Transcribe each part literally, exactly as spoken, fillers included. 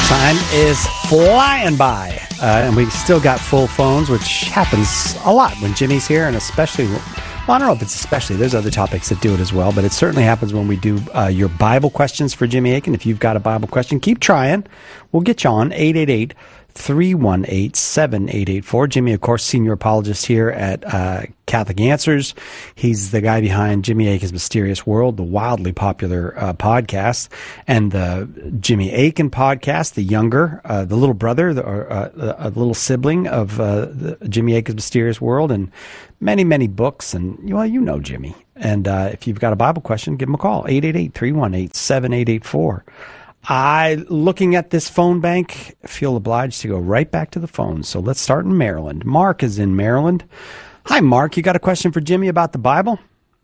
Time is flying by, uh, and we still got full phones, which happens a lot when Jimmy's here, and especially, well, I don't know if it's especially, there's other topics that do it as well, but it certainly happens when we do uh, your Bible questions for Jimmy Akin. If you've got a Bible question, keep trying. We'll get you on, eight eight eight, three one eight, seven eight eight four. Jimmy, of course, senior apologist here at uh, Catholic Answers. He's the guy behind Jimmy Akin's Mysterious World, the wildly popular uh, podcast, and the Jimmy Akin podcast, the younger, uh, the little brother, the, or uh, a little sibling of uh, the Jimmy Akin's Mysterious World, and many, many books. And, well, you know Jimmy. And uh, if you've got a Bible question, give him a call, eight eight eight, three one eight, seven eight eight four. I, looking at this phone bank, feel obliged to go right back to the phone. So let's start in Maryland. Mark is in Maryland. Hi, Mark. You got a question for Jimmy about the Bible?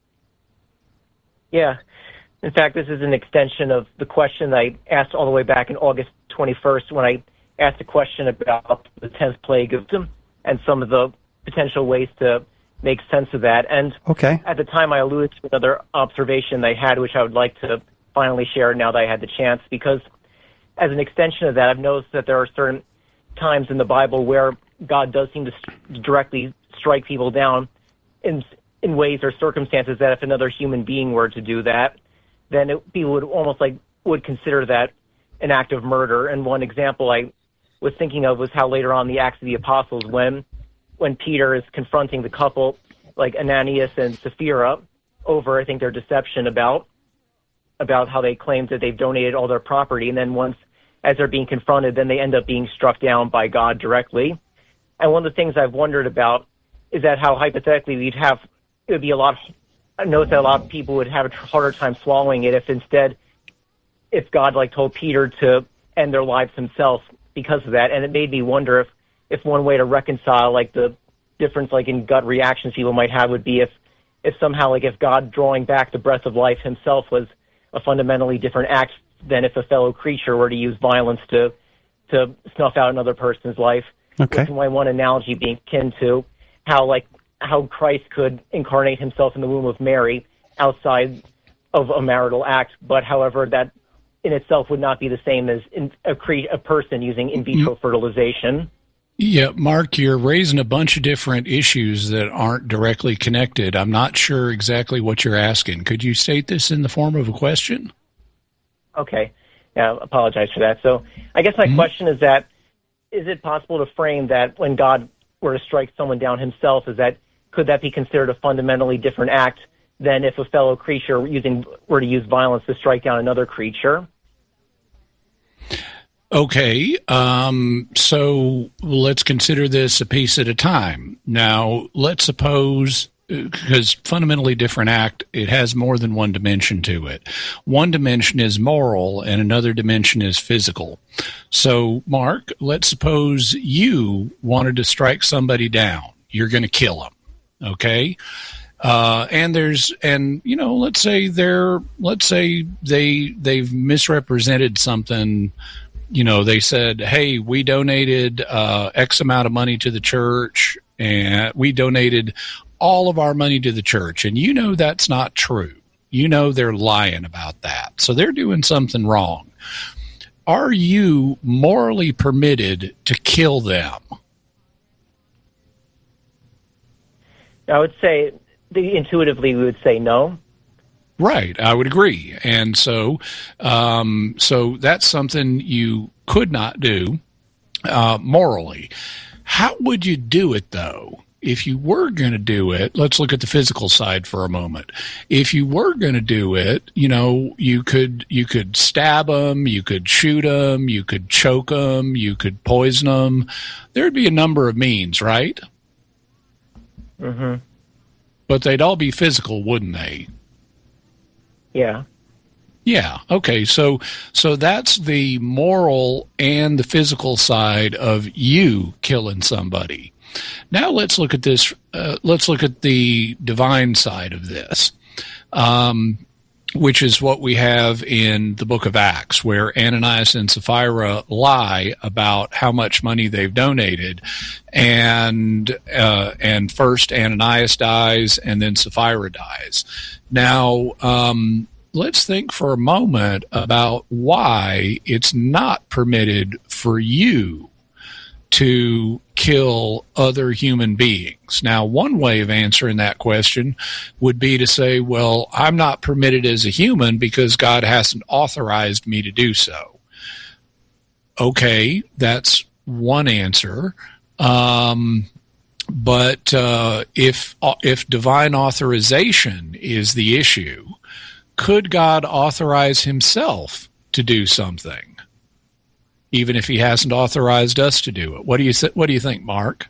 Yeah. In fact, this is an extension of the question I asked all the way back in August twenty-first when I asked a question about the tenth plague of them and some of the potential ways to make sense of that. And okay. At the time, I alluded to another observation I had, which I would like to finally share now that I had the chance, because as an extension of that, I've noticed that there are certain times in the Bible where God does seem to st- directly strike people down in in ways or circumstances that if another human being were to do that, then it, people would almost like would consider that an act of murder. And one example I was thinking of was how later on the Acts of the Apostles, when when Peter is confronting the couple like Ananias and Sapphira over, I think, their deception about about how they claim that they've donated all their property, and then once, as they're being confronted, then they end up being struck down by God directly. And one of the things I've wondered about is that how hypothetically we'd have, it would be a lot, I notice that a lot of people would have a harder time swallowing it if instead, if God like told Peter to end their lives himself because of that. And it made me wonder if, if one way to reconcile like the difference like in gut reactions people might have would be if, if somehow like if God drawing back the breath of life himself was a fundamentally different act than if a fellow creature were to use violence to to snuff out another person's life. Okay. With my one analogy being akin to how like how Christ could incarnate himself in the womb of Mary outside of a marital act, but however that in itself would not be the same as in a cre- a person using in vitro fertilization. Yeah, Mark, you're raising a bunch of different issues that aren't directly connected. I'm not sure exactly what you're asking. Could you state this in the form of a question? Okay. Yeah, apologize for that. So I guess my mm-hmm. question is that, is it possible to frame that when God were to strike someone down himself, is that could that be considered a fundamentally different act than if a fellow creature using were to use violence to strike down another creature? Okay, um, so let's consider this a piece at a time. Now, let's suppose, because fundamentally different act, it has more than one dimension to it. One dimension is moral, and another dimension is physical. So, Mark, let's suppose you wanted to strike somebody down. You're going to kill them, okay? Uh, and there's, and you know, let's say they're, let's say they they've misrepresented something. You know, they said, hey, we donated uh, X amount of money to the church, and we donated all of our money to the church. And you know that's not true. You know they're lying about that. So they're doing something wrong. Are you morally permitted to kill them? I would say, intuitively, we would say no. Right, I would agree. And so um, so that's something you could not do uh, morally. How would you do it, though? If you were going to do it, let's look at the physical side for a moment. If you were going to do it, you know, you could you could stab them, you could shoot them, you could choke them, you could poison them. There'd be a number of means, right? Mm-hmm. But they'd all be physical, wouldn't they? Yeah. Yeah. Okay. So, so that's the moral and the physical side of you killing somebody. Now let's look at this. Uh, let's look at the divine side of this, um, which is what we have in the book of Acts, where Ananias and Sapphira lie about how much money they've donated. And, uh, and first Ananias dies and then Sapphira dies. Now, um, let's think for a moment about why it's not permitted for you to kill other human beings. Now, one way of answering that question would be to say, well, I'm not permitted as a human because God hasn't authorized me to do so. Okay, that's one answer. Um, but uh, if if divine authorization is the issue, could God authorize himself to do something, even if he hasn't authorized us to do it? What do you th- What do you think, Mark?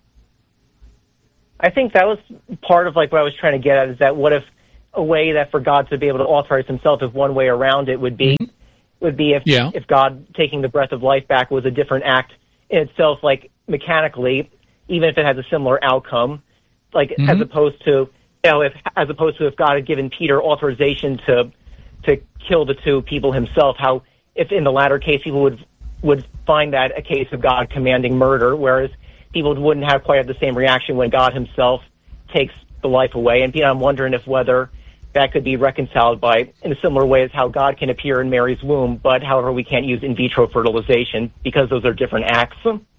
I think that was part of like what I was trying to get at, is that what if a way that for God to be able to authorize himself, if one way around it would be, mm-hmm. would be if yeah. if God taking the breath of life back was a different act in itself, like mechanically, even if it has a similar outcome, like mm-hmm. as opposed to, you know, if as opposed to if God had given Peter authorization to to kill the two people himself, how if in the latter case people would would find that a case of God commanding murder, whereas people wouldn't have quite have the same reaction when God himself takes the life away. And you know, I'm wondering if whether that could be reconciled by in a similar way as how God can appear in Mary's womb, but however we can't use in vitro fertilization because those are different acts.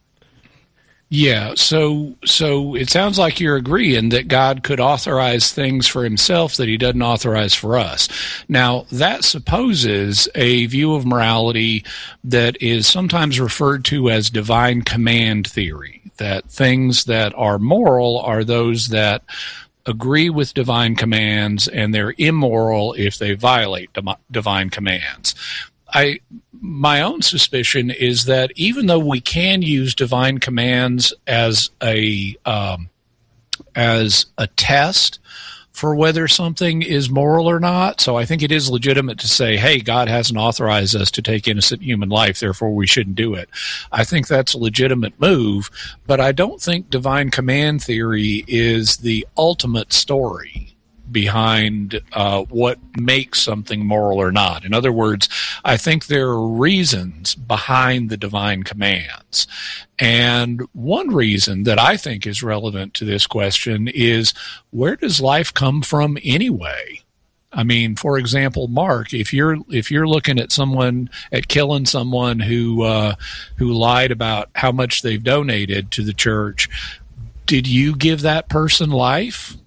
Yeah, so so it sounds like you're agreeing that God could authorize things for himself that he doesn't authorize for us. Now, that supposes a view of morality that is sometimes referred to as divine command theory, that things that are moral are those that agree with divine commands, and they're immoral if they violate divine commands. I, my own suspicion is that even though we can use divine commands as a um, as a test for whether something is moral or not, so I think it is legitimate to say, hey, God hasn't authorized us to take innocent human life, therefore we shouldn't do it. I think that's a legitimate move, but I don't think divine command theory is the ultimate story behind uh, what makes something moral or not. In other words, I think there are reasons behind the divine commands. And one reason that I think is relevant to this question is, where does life come from anyway? I mean, for example, Mark, if you're if you're looking at someone at killing someone who uh, who lied about how much they've donated to the church, did you give that person life?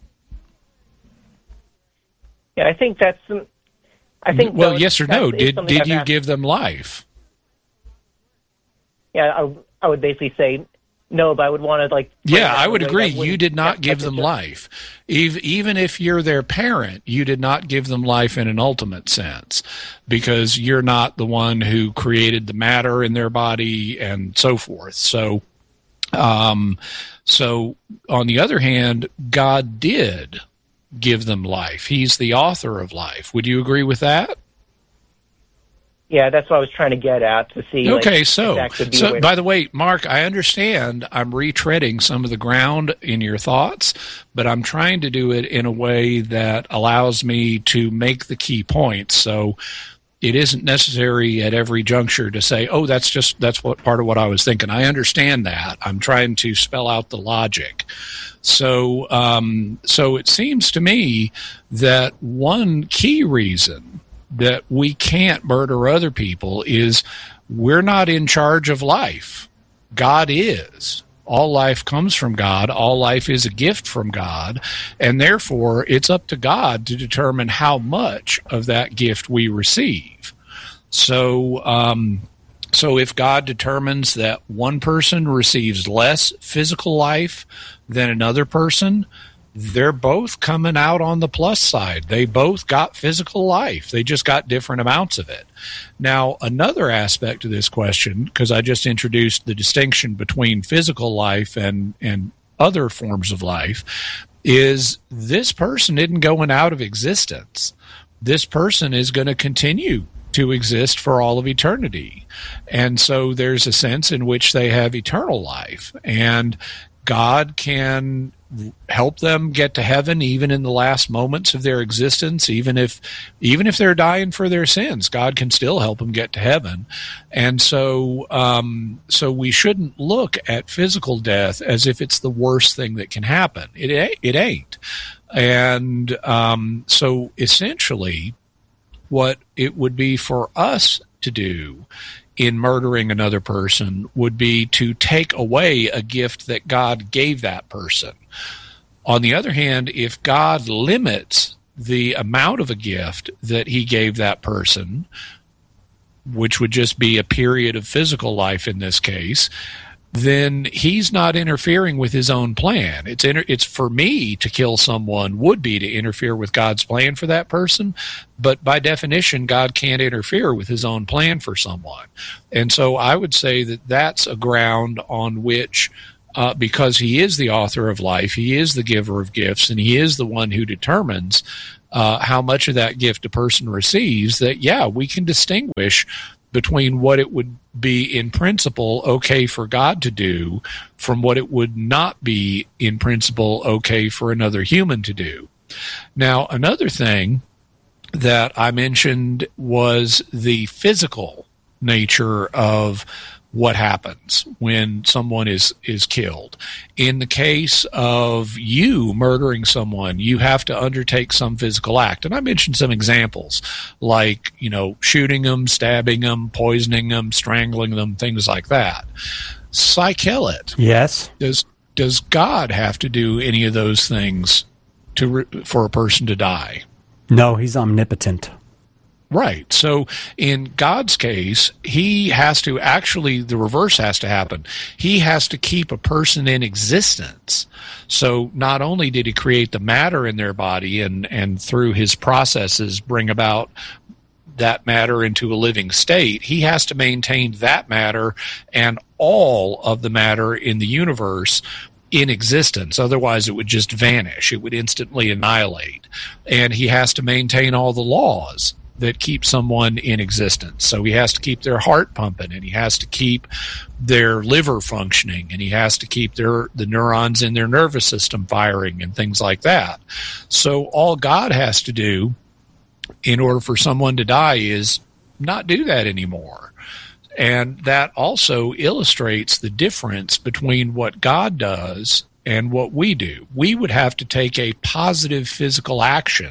Yeah, I think that's. I think. Well, those, yes or no? Did did I've you asked. give them life? Yeah, I, I would basically say no, but I would want to like. Yeah, I would agree. You did not give them life, even if you're their parent. You did not give them life in an ultimate sense, because you're not the one who created the matter in their body and so forth. So, um, so on the other hand, God did give them life. He's the author of life. Would you agree with that? Yeah, that's what I was trying to get at to see. Okay, like, so, so by the way, Mark, I understand I'm retreading some of the ground in your thoughts, but I'm trying to do it in a way that allows me to make the key points. So it isn't necessary at every juncture to say, oh, that's just, that's what part of what I was thinking. I understand that. I'm trying to spell out the logic. So, um, so it seems to me that one key reason that we can't murder other people is we're not in charge of life. God is. All life comes from God. All life is a gift from God. And therefore, it's up to God to determine how much of that gift we receive. So, um, so if God determines that one person receives less physical life than another person, they're both coming out on the plus side. They both got physical life. They just got different amounts of it. Now, another aspect of this question, because I just introduced the distinction between physical life and, and other forms of life, is this person isn't going out of existence. This person is going to continue to exist for all of eternity. And so there's a sense in which they have eternal life. And God can help them get to heaven even in the last moments of their existence, even if even if they're dying for their sins. God can still help them get to heaven. And so um, so we shouldn't look at physical death as if it's the worst thing that can happen. It, it ain't. And um, so essentially, What it would be for us to do in murdering another person would be to take away a gift that God gave that person. On the other hand, if God limits the amount of a gift that he gave that person, which would just be a period of physical life in this case, then he's not interfering with his own plan. It's inter- it's for me to kill someone would be to interfere with God's plan for that person, but by definition, God can't interfere with his own plan for someone. And so I would say that that's a ground on which, uh, because he is the author of life, he is the giver of gifts, and he is the one who determines uh, how much of that gift a person receives, that, yeah, we can distinguish between what it would be in principle okay for God to do from what it would not be in principle okay for another human to do. Now, another thing that I mentioned was the physical nature of what happens when someone is, is killed. In the case of you murdering someone, you have to undertake some physical act. And I mentioned some examples like, you know, shooting them, stabbing them, poisoning them, strangling them, things like that. Psychelit. Yes. Does, does God have to do any of those things to re- for a person to die? No, he's omnipotent. Right. So in God's case, he has to actually, the reverse has to happen. He has to keep a person in existence. So not only did he create the matter in their body and, and through his processes bring about that matter into a living state, he has to maintain that matter and all of the matter in the universe in existence. Otherwise, it would just vanish. It would instantly annihilate. And he has to maintain all the laws that keep someone in existence. So he has to keep their heart pumping, and he has to keep their liver functioning, and he has to keep their the neurons in their nervous system firing and things like that. So all God has to do in order for someone to die is not do that anymore. And that also illustrates the difference between what God does and what we do. We would have to take a positive physical action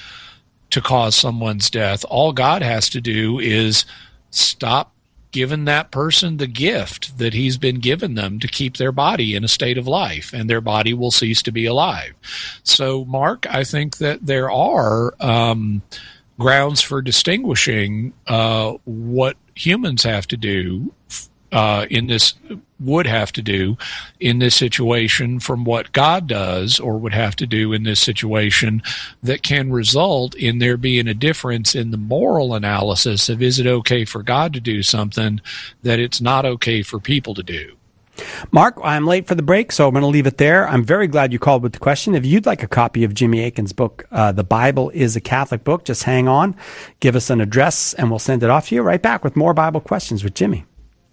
to cause someone's death. All God has to do is stop giving that person the gift that he's been given them to keep their body in a state of life, and their body will cease to be alive. So, Mark, I think that there are um, grounds for distinguishing uh, what humans have to do uh, in this would have to do in this situation from what God does or would have to do in this situation that can result in there being a difference in the moral analysis of is it okay for God to do something that it's not okay for people to do. Mark, I'm late for the break, so I'm going to leave it there. I'm very glad you called with the question. If you'd like a copy of Jimmy Akin's book, uh, The Bible is a Catholic Book, just hang on, give us an address, and we'll send it off to you. Right back with more Bible questions with Jimmy.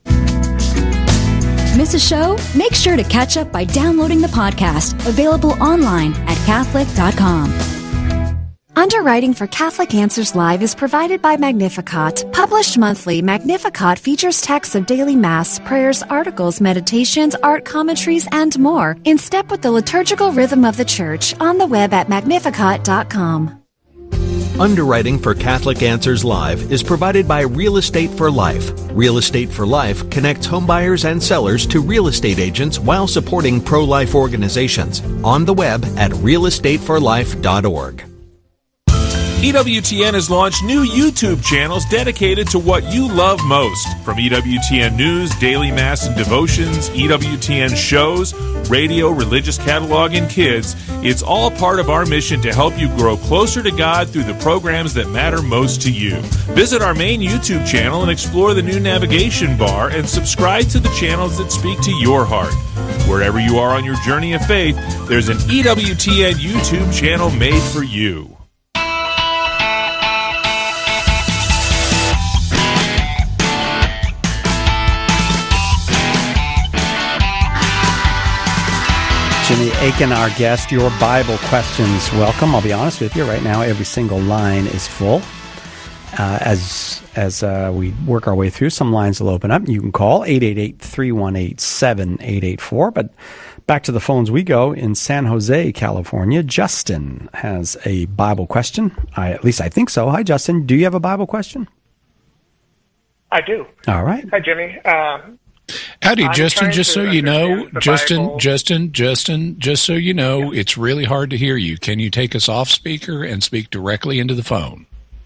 Miss a show? Make sure to catch up by downloading the podcast, available online at Catholic dot com. Underwriting for Catholic Answers Live is provided by Magnificat. Published monthly, Magnificat features texts of daily Mass, prayers, articles, meditations, art commentaries, and more, in step with the liturgical rhythm of the Church, on the web at Magnificat dot com. Underwriting for Catholic Answers Live is provided by Real Estate for Life. Real Estate for Life connects homebuyers and sellers to real estate agents while supporting pro-life organizations. On the web at real estate for life dot org. E W T N has launched new YouTube channels dedicated to what you love most. From E W T N News, Daily Mass and Devotions, E W T N shows, radio, religious catalog, and kids, it's all part of our mission to help you grow closer to God through the programs that matter most to you. Visit our main YouTube channel and explore the new navigation bar and subscribe to the channels that speak to your heart. Wherever you are on your journey of faith, there's an E W T N YouTube channel made for you. Jimmy Akin, our guest, your Bible questions. Welcome. I'll be honest with you, right now every single line is full. Uh, as as uh, we work our way through, some lines will open up. You can call eight eight eight, three one eight, seven eight eight four. But back to the phones we go. In San Jose, California, Justin has a Bible question. I, at least I think so. Hi, Justin. Do you have a Bible question? I do. All right. Hi, Jimmy. Um, Howdy, I'm Justin. Just so you know, understand the Justin, Bible. Justin, Justin, just so you know, it's really hard to hear you. Can you take us off speaker and speak directly into the phone?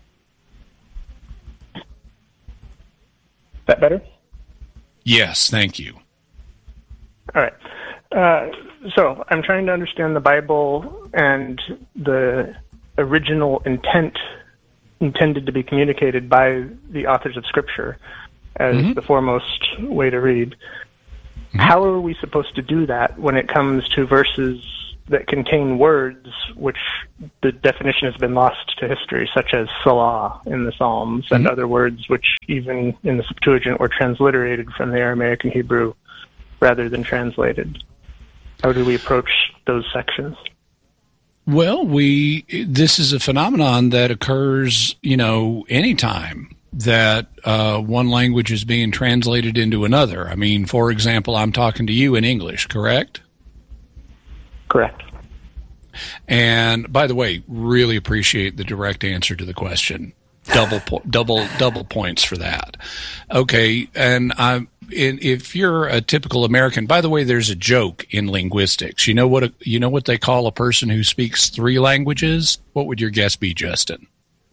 Is that better? Yes, thank you. All right. Uh, so I'm trying to understand the Bible and the original intent intended to be communicated by the authors of Scripture as Mm-hmm. the foremost way to read. Mm-hmm. How are we supposed to do that when it comes to verses that contain words which the definition has been lost to history, such as Salah in the Psalms, mm-hmm. and other words which even in the Septuagint were transliterated from the Aramaic and Hebrew rather than translated? How do we approach those sections? Well, we this is a phenomenon that occurs, you know, anytime that uh, one language is being translated into another. I mean, for example, I'm talking to you in English, correct? Correct. And by the way, really appreciate the direct answer to the question. Double, po- double, double points for that. Okay, and I'm. In, if you're a typical American, by the way, there's a joke in linguistics. You know what? A, you know what they call a person who speaks three languages? What would your guess be, Justin?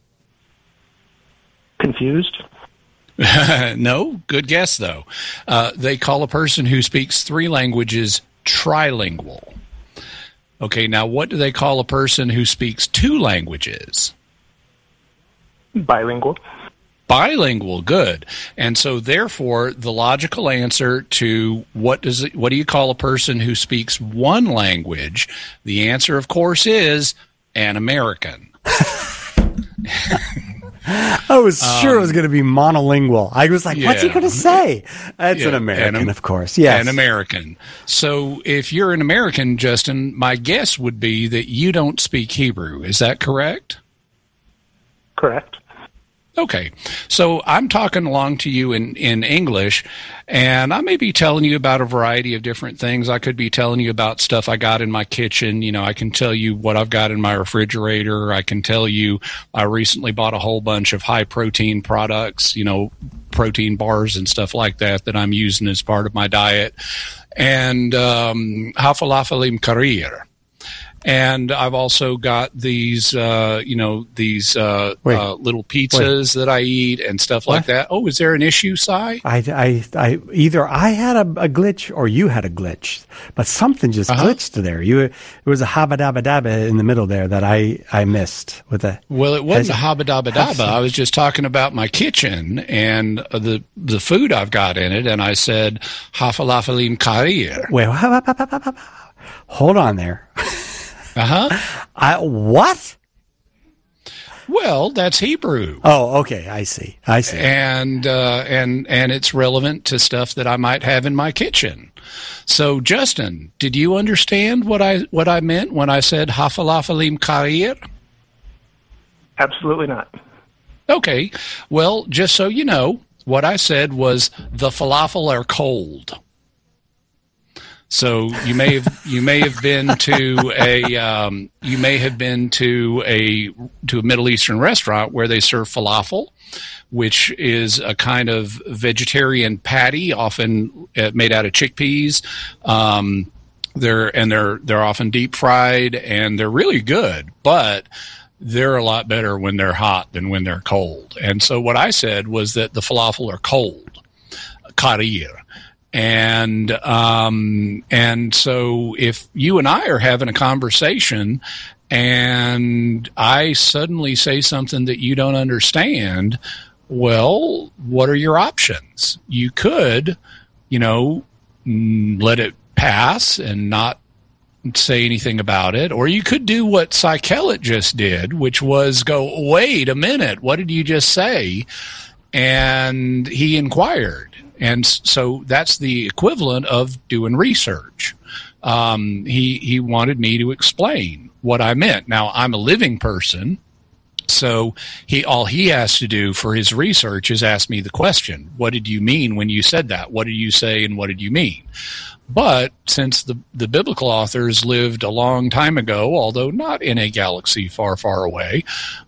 Confused? No, good guess though. Uh, they call a person who speaks three languages trilingual. Okay, now what do they call a person who speaks two languages? Bilingual. Bilingual, good. And so therefore the logical answer to what does it, what do you call a person who speaks one language? The answer, of course, is an American. I was sure um, it was going to be monolingual. I was like, yeah. what's he going to say? That's yeah, an American, an, of course. Yes. An American. So if you're an American, Justin, my guess would be that you don't speak Hebrew. Is that correct? Correct. Okay, so I'm talking along to you in, in English, and I may be telling you about a variety of different things. I could be telling you about stuff I got in my kitchen. You know, I can tell you what I've got in my refrigerator. I can tell you I recently bought a whole bunch of high-protein products, you know, protein bars and stuff like that that I'm using as part of my diet. And um, hafalafalim karir. And I've also got these, uh, you know, these uh, uh, little pizzas wait. that I eat and stuff what? like that. Oh, is there an issue, Si? I, I, I, either I had a, a glitch or you had a glitch, but something just uh-huh. glitched there. You, it was a habba-dabba-dabba in the middle there that I, I missed with a. Well, it wasn't a habba-dabba-dabba. I was just talking about my kitchen and the the food I've got in it, and I said hafalafalim karir. Wait, hold on there. Uh-huh. I, what? Well, that's Hebrew. Oh, okay. I see. I see. And uh, and and it's relevant to stuff that I might have in my kitchen. So, Justin, did you understand what I what I meant when I said hafalafalim karir? Absolutely not. Okay. Well, just so you know, what I said was the falafel are cold. So you may have you may have been to a um, you may have been to a to a Middle Eastern restaurant where they serve falafel, which is a kind of vegetarian patty, often made out of chickpeas. Um, they're and they're they're often deep fried and they're really good, but they're a lot better when they're hot than when they're cold. And so what I said was that the falafel are cold, karir. And um, and so if you and I are having a conversation and I suddenly say something that you don't understand, well, what are your options? You could, you know, let it pass and not say anything about it, or you could do what Cy Kellett just did, which was go, wait a minute, what did you just say? And he inquired. And so that's the equivalent of doing research. Um, he he wanted me to explain what I meant. Now, I'm a living person, So he all he has to do for his research is ask me the question, what did you mean when you said that? What did you say and what did you mean? But since the, the biblical authors lived a long time ago, although not in a galaxy far, far away,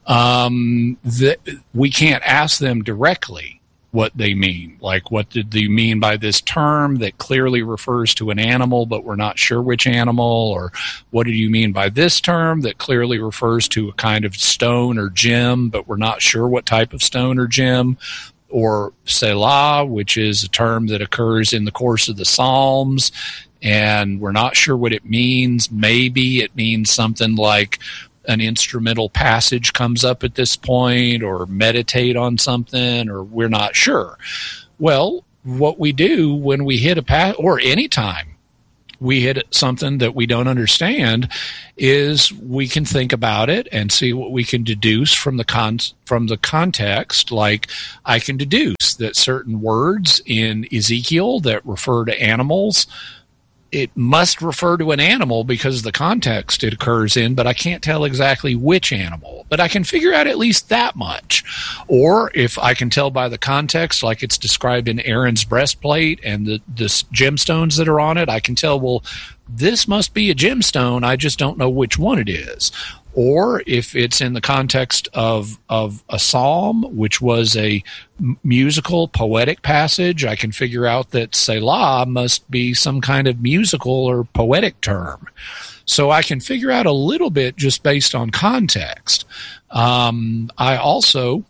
um, the, we can't ask them directly what they mean. Like, what did they mean by this term that clearly refers to an animal, but we're not sure which animal? Or what did you mean by this term that clearly refers to a kind of stone or gem, but we're not sure what type of stone or gem? Or Selah, which is a term that occurs in the course of the Psalms, and we're not sure what it means. Maybe it means something like an instrumental passage comes up at this point, or meditate on something, or we're not sure. Well, what we do when we hit a pass, or any time we hit something that we don't understand, is we can think about it and see what we can deduce from the con- from the context. Like, I can deduce that certain words in Ezekiel that refer to animals, it must refer to an animal because of the context it occurs in, but I can't tell exactly which animal. But I can figure out at least that much. Or if I can tell by the context, like it's described in Aaron's breastplate and the, the gemstones that are on it, I can tell, well, this must be a gemstone. I just don't know which one it is. Or if it's in the context of of a psalm, which was a musical, poetic passage, I can figure out that Selah must be some kind of musical or poetic term. So I can figure out a little bit just based on context. Um, I also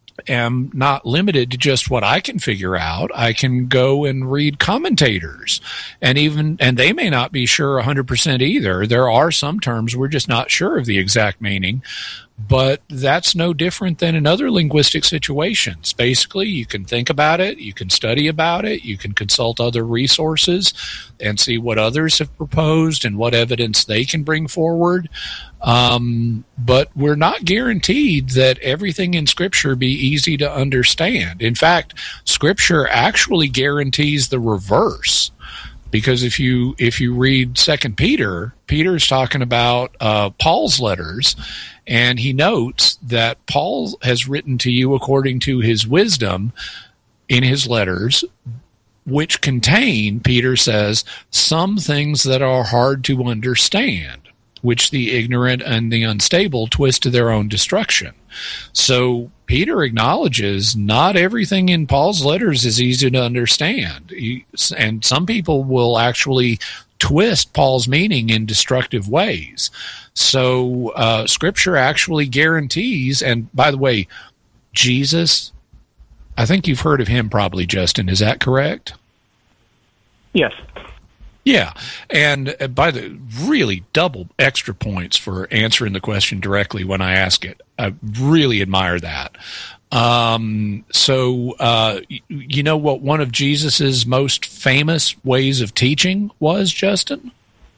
am not limited to just what I can figure out. I can go and read commentators, and even and they may not be sure one hundred percent either. There are some terms we're just not sure of the exact meaning, but that's no different than in other linguistic situations. Basically, you can think about it, you can study about it, you can consult other resources and see what others have proposed and what evidence they can bring forward. Um, but we're not guaranteed that everything in Scripture be easy to understand. In fact, Scripture actually guarantees the reverse. Because if you if you read Second Peter, Peter's talking about uh, Paul's letters, and he notes that Paul has written to you according to his wisdom in his letters, which contain, Peter says, some things that are hard to understand, which the ignorant and the unstable twist to their own destruction. So Peter acknowledges not everything in Paul's letters is easy to understand. He, and some people will actually twist Paul's meaning in destructive ways. So uh, Scripture actually guarantees, and by the way, Jesus, I think you've heard of him probably, Justin. Is that correct? Yes. Yeah, and by the really double extra points for answering the question directly when I ask it. I really admire that. Um, so, uh, you know what one of Jesus's most famous ways of teaching was, Justin?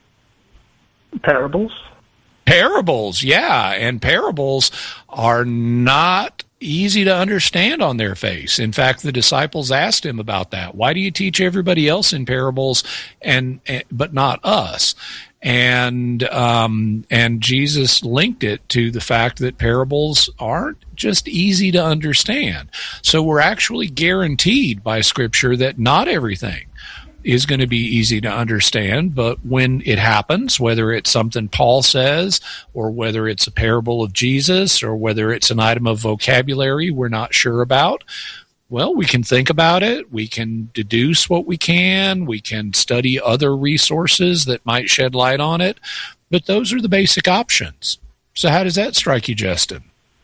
Parables. Parables, yeah, and parables are not easy to understand on their face. In fact, the disciples asked him about that. Why do you teach everybody else in parables and, and but not us? And um, and Jesus linked it to the fact that parables aren't just easy to understand. So we're actually guaranteed by Scripture that not everything is going to be easy to understand, but when it happens, whether it's something Paul says or whether it's a parable of Jesus or whether it's an item of vocabulary we're not sure about, well, we can think about it, we can deduce what we can, we can study other resources that might shed light on it, but those are the basic options. So how does that strike you, Justin?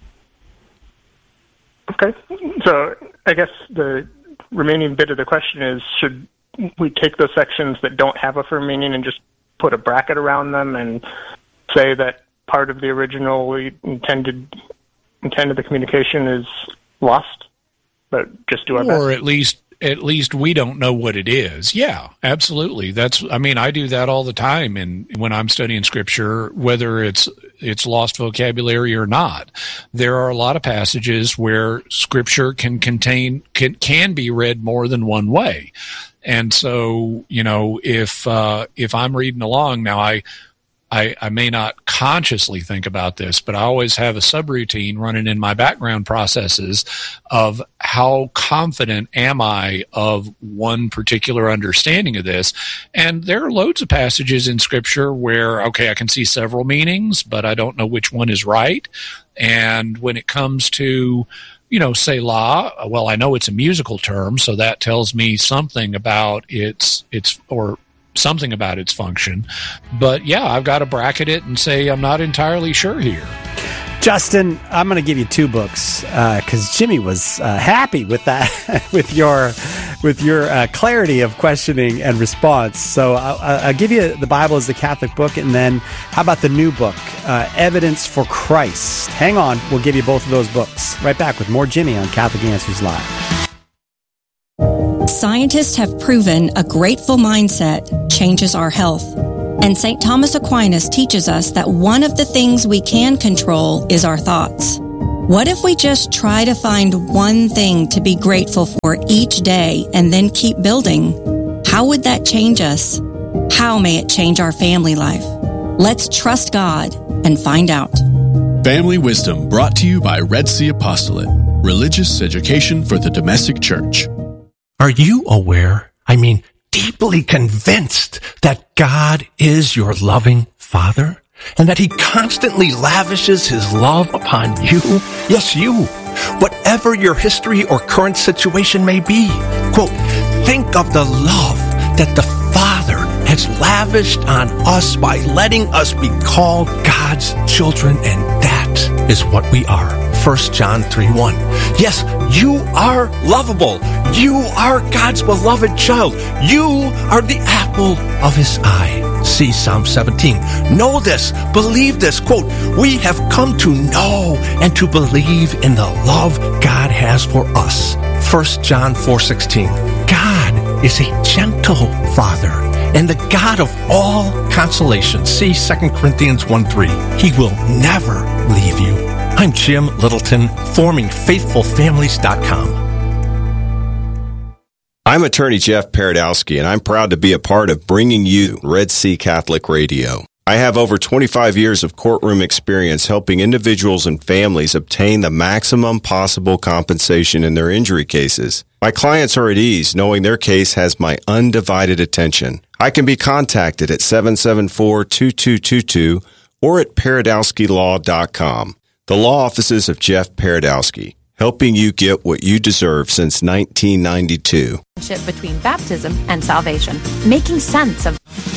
Okay, so I guess the remaining bit of the question is, should we take those sections that don't have a firm meaning and just put a bracket around them and say that part of the originally intended intent of the communication is lost, but just do our best? Or at least at least we don't know what it is. Yeah, absolutely. That's I mean, I do that all the time in when I'm studying Scripture, whether it's it's lost vocabulary or not. There are a lot of passages where Scripture can contain can can be read more than one way. And so, you know, if uh, if I'm reading along now, I I, I may not consciously think about this, but I always have a subroutine running in my background processes of how confident am I of one particular understanding of this. And there are loads of passages in Scripture where, okay, I can see several meanings, but I don't know which one is right. And when it comes to, you know, Selah, well, I know it's a musical term, so that tells me something about its, its, or something about its function. But yeah, I've got to bracket it and say I'm not entirely sure here. Justin, I'm going to give you two books because uh, Jimmy was uh, happy with that, with your with your uh, clarity of questioning and response. So I'll, I'll give you the Bible as the Catholic book, and then how about the new book, uh, Evidence for Christ? Hang on, we'll give you both of those books. Right back with more Jimmy on Catholic Answers Live. Scientists have proven a grateful mindset changes our health. And Saint Thomas Aquinas teaches us that one of the things we can control is our thoughts. What if we just try to find one thing to be grateful for each day and then keep building? How would that change us? How may it change our family life? Let's trust God and find out. Family Wisdom brought to you by Red Sea Apostolate, religious education for the domestic church. Are you aware, I mean, deeply convinced that God is your loving Father and that He constantly lavishes His love upon you? Yes, you. Whatever your history or current situation may be, quote, think of the love that the Father has lavished on us by letting us be called God's children, and that is what we are. First John three one. Yes, you are lovable. You are God's beloved child. You are the apple of His eye. See Psalm seventeen. Know this, believe this. Quote, we have come to know and to believe in the love God has for us. First John four sixteen. God is a gentle Father and the God of all consolation. See Second Corinthians one three. He will never leave you. I'm Jim Littleton, forming faithful families dot com. I'm attorney Jeff Paradowski, and I'm proud to be a part of bringing you Red Sea Catholic Radio. I have over twenty-five years of courtroom experience helping individuals and families obtain the maximum possible compensation in their injury cases. My clients are at ease knowing their case has my undivided attention. I can be contacted at seven seven four, two two two two or at paradowski law dot com. The law offices of Jeff Paradowski, helping you get what you deserve since nineteen ninety-two. Between baptism and salvation, making sense of